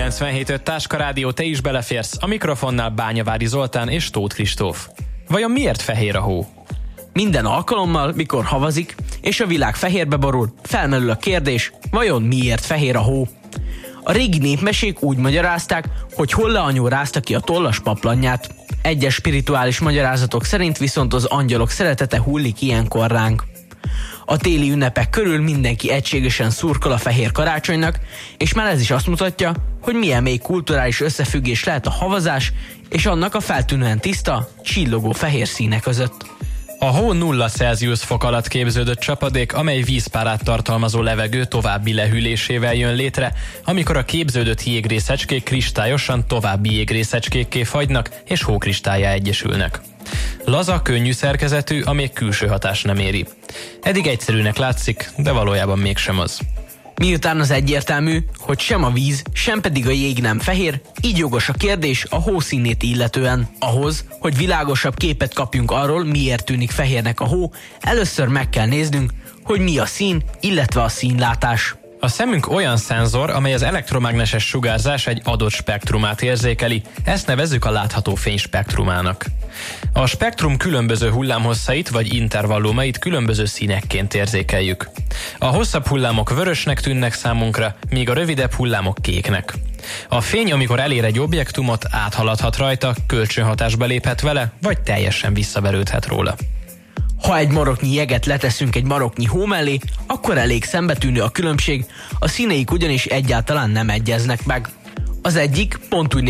97.5 Táska Rádió, te is beleférsz, a mikrofonnál Bányavári Zoltán és Tóth Kristóf. Vajon miért fehér a hó? Minden alkalommal, mikor havazik, és a világ fehérbe borul, felmerül a kérdés, vajon miért fehér a hó? A régi népmesék úgy magyarázták, hogy Holle-anyó rázta ki a tollas paplanját. Egyes spirituális magyarázatok szerint viszont az angyalok szeretete hullik ilyenkor ránk. A téli ünnepek körül mindenki egységesen szurkol a fehér karácsonynak, és már ez is azt mutatja, hogy milyen mély kulturális összefüggés lehet a havazás és annak a feltűnően tiszta, csillogó fehér színe között. A hó 0 Celsius fok alatt képződött csapadék, amely vízpárát tartalmazó levegő további lehűlésével jön létre, amikor a képződött jégrészecskék kristályosan további jégrészecskékké fagynak és hókristállyá egyesülnek. Laza, könnyű szerkezetű, amíg külső hatás nem éri. Eddig egyszerűnek látszik, de valójában mégsem az. Miután az egyértelmű, hogy sem a víz, sem pedig a jég nem fehér, így jogos a kérdés a hó színét illetően. Ahhoz, hogy világosabb képet kapjunk arról, miért tűnik fehérnek a hó, először meg kell néznünk, hogy mi a szín, illetve a színlátás. A szemünk olyan szenzor, amely az elektromágneses sugárzás egy adott spektrumát érzékeli, ezt nevezzük a látható fény spektrumának. A spektrum különböző hullámhosszait vagy intervallumait különböző színekként érzékeljük. A hosszabb hullámok vörösnek tűnnek számunkra, míg a rövidebb hullámok kéknek. A fény, amikor elér egy objektumot, áthaladhat rajta, kölcsönhatásba léphet vele, vagy teljesen visszaverődhet róla. Ha egy maroknyi jeget leteszünk egy maroknyi hó mellé, akkor elég szembetűnő a különbség, a színeik ugyanis egyáltalán nem egyeznek meg. Az egyik pont úgy